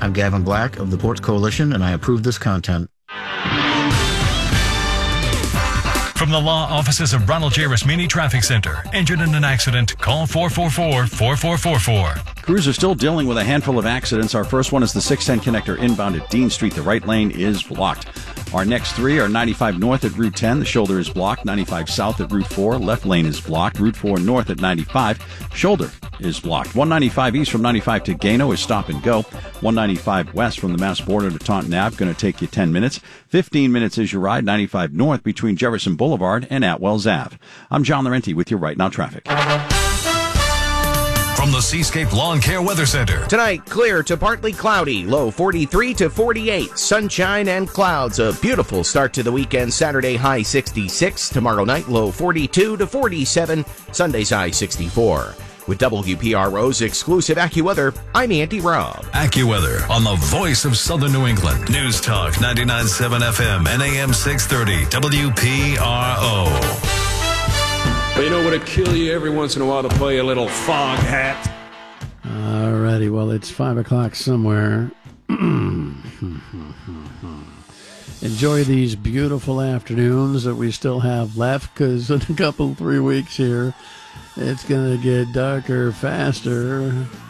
I'm Gavin Black of the Ports Coalition, and I approve this content. From the law offices of Ronald J. Rasmini Traffic Center. Injured in an accident? Call 444-4444. Crews are still dealing with a handful of accidents. Our first one is the 610 connector inbound at Dean Street. The right lane is blocked. Our next three are 95 north at Route 10. The shoulder is blocked. 95 south at Route 4. Left lane is blocked. Route 4 north at 95. Shoulder is blocked. 195 east from 95 to Gano is stop and go. 195 west from the Mass border to Taunton Ave, going to take you 10 minutes. 15 minutes is your ride. 95 north between Jefferson Boulevard and Atwells Ave. I'm John Laurenti with your Right Now traffic. From the Seascape Lawn Care Weather Center. Tonight, clear to partly cloudy, low 43 to 48. Sunshine and clouds. A beautiful start to the weekend. Saturday, high 66. Tomorrow night, low 42 to 47. Sunday's high 64. With WPRO's exclusive AccuWeather, I'm Andy Robb. AccuWeather on the voice of Southern New England. News Talk 99.7 FM and AM 630 WPRO. But you know what would kill you every once in a while to play a little fog hat? Alrighty, well, it's 5 o'clock somewhere. Enjoy these beautiful afternoons that we still have left, because in a couple, 3 weeks here, it's going to get darker faster.